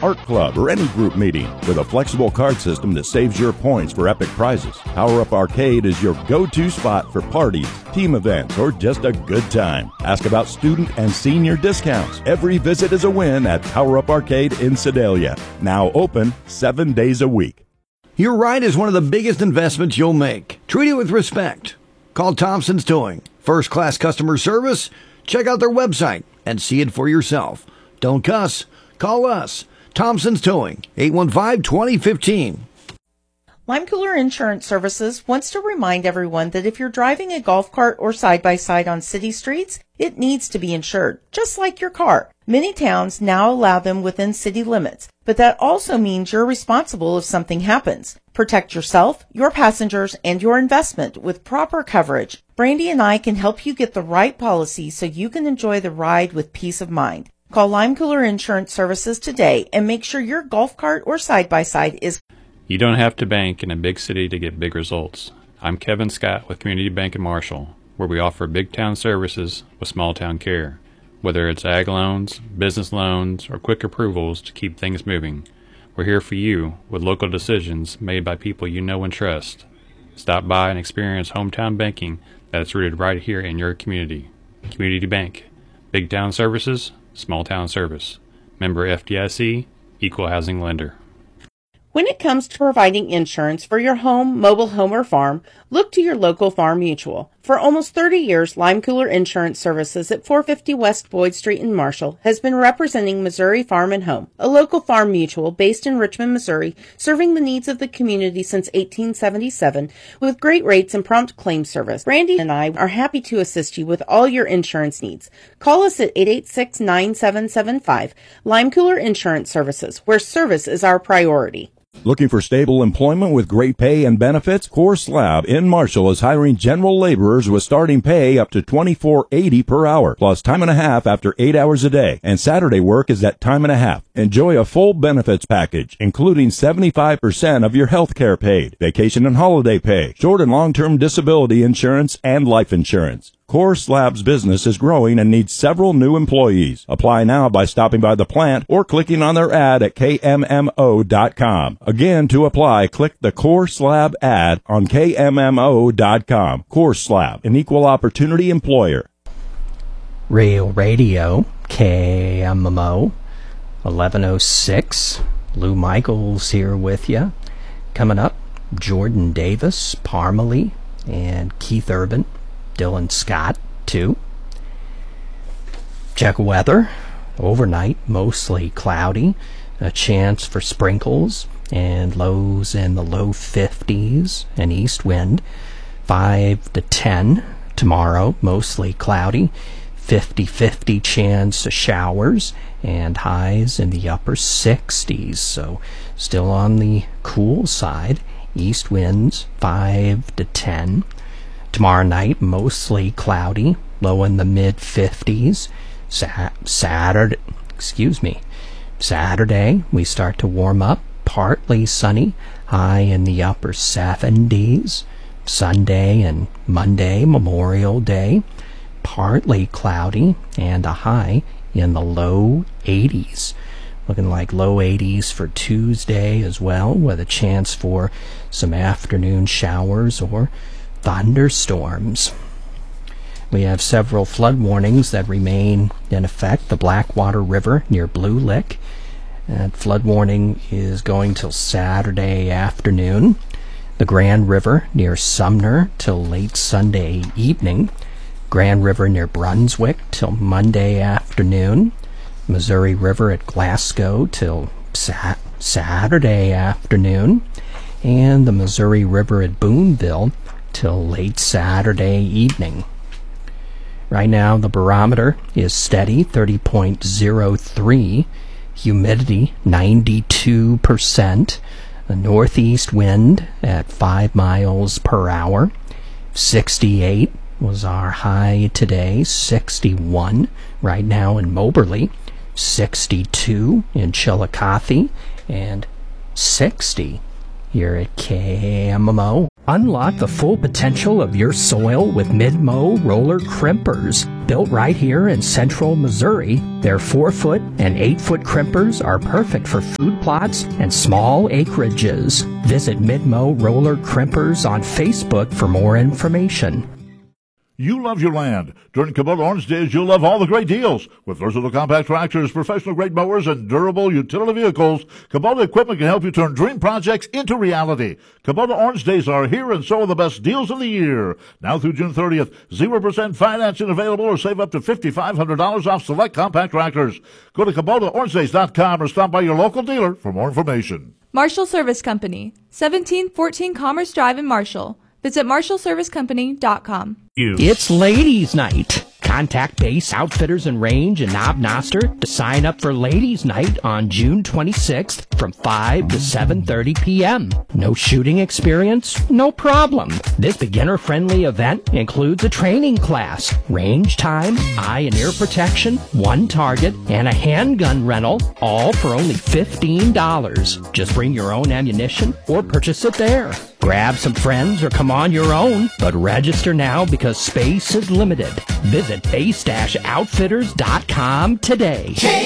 art club, or any group meeting. With a flexible card system that saves your points for epic prizes, Power Up Arcade is your go-to spot for parties, team events, or just a good time. Ask about student and senior discounts. Every visit is a win at Power Up Arcade in Sedalia. Now open 7 days a week. Your ride is one of the biggest investments you'll make. Treat it with respect. Call Thompson's Towing. First-class customer service? Check out their website and see it for yourself. Don't cuss. Call us. Thompson's Towing, 815-2015. Lime Cooler Insurance Services wants to remind everyone that if you're driving a golf cart or side-by-side on city streets, it needs to be insured, just like your car. Many towns now allow them within city limits, but that also means you're responsible if something happens. Protect yourself, your passengers, and your investment with proper coverage. Brandy and I can help you get the right policy so you can enjoy the ride with peace of mind. Call Lime Cooler Insurance Services today and make sure your golf cart or side-by-side is... You don't have to bank in a big city to get big results. I'm Kevin Scott with Community Bank in Marshall, where we offer big town services with small town care. Whether it's ag loans, business loans, or quick approvals to keep things moving, we're here for you with local decisions made by people you know and trust. Stop by and experience hometown banking that is rooted right here in your community. Community Bank. Big town services, small town service. Member FDIC, Equal Housing Lender. When it comes to providing insurance for your home, mobile home, or farm, look to your local Farm Mutual. For almost 30 years, Lime Cooler Insurance Services at 450 West Boyd Street in Marshall has been representing Missouri Farm and Home, a local farm mutual based in Richmond, Missouri, serving the needs of the community since 1877 with great rates and prompt claim service. Brandy and I are happy to assist you with all your insurance needs. Call us at 886-9775, Lime Cooler Insurance Services, where service is our priority. Looking for stable employment with great pay and benefits? Core Slab in Marshall is hiring general laborers with starting pay up to $24.80 per hour, plus time and a half after 8 hours a day, and Saturday work is at time and a half. Enjoy a full benefits package, including 75% of your health care paid, vacation and holiday pay, short and long-term disability insurance, and life insurance. Core Slab's business is growing and needs several new employees. Apply now by stopping by the plant or clicking on their ad at kmmo.com. Again, to apply, click the Core Slab ad on kmmo.com. Core Slab, an equal opportunity employer. Real Radio, KMMO, 1106. Lou Michaels here with you. Coming up, Jordan Davis, Parmalee, and Keith Urban. Dylan Scott, too. Check weather. Overnight, mostly cloudy. A chance for sprinkles and lows in the low 50s. An east wind. 5 to 10. Tomorrow, mostly cloudy. 50-50 chance of showers and highs in the upper 60s. So still on the cool side. East winds 5 to 10. Tomorrow night, mostly cloudy, low in the mid-50s. Saturday, we start to warm up, partly sunny, high in the upper 70s. Sunday and Monday, Memorial Day, partly cloudy and a high in the low 80s. Looking like low 80s for Tuesday as well, with a chance for some afternoon showers or thunderstorms. We have several flood warnings that remain in effect. The Blackwater River near Blue Lick. That flood warning is going till Saturday afternoon. The Grand River near Sumner till late Sunday evening. Grand River near Brunswick till Monday afternoon. Missouri River at Glasgow till Saturday afternoon. And the Missouri River at Boonville till late Saturday evening. Right now the barometer is steady, 30.03, humidity 92%, a northeast wind at 5 miles per hour. 68 was our high today, 61 right now in Moberly, 62 in Chillicothe, and 60 here at KMMO. Unlock the full potential of your soil with Mid-Mow roller crimpers. Built right here in central Missouri, their 4-foot and 8-foot crimpers are perfect for food plots and small acreages. Visit Mid-Mow roller crimpers on Facebook for more information. You love your land. During Kubota Orange Days, you'll love all the great deals. With versatile compact tractors, professional-grade mowers, and durable utility vehicles, Kubota equipment can help you turn dream projects into reality. Kubota Orange Days are here, and so are the best deals of the year. Now through June 30th, 0% financing available, or save up to $5,500 off select compact tractors. Go to KubotaOrangeDays.com or stop by your local dealer for more information. Marshall Service Company, 1714 Commerce Drive in Marshall. Visit MarshallServiceCompany.com. It's Ladies' Night. Contact Base Outfitters and Range in Knob Noster to sign up for Ladies' Night on June 26th from 5 to 7:30 p.m. No shooting experience? No problem. This beginner-friendly event includes a training class, range time, eye and ear protection, one target, and a handgun rental, all for only $15. Just bring your own ammunition or purchase it there. Grab some friends or come on your own, but register now because space is limited. Visit base-outfitters.com today.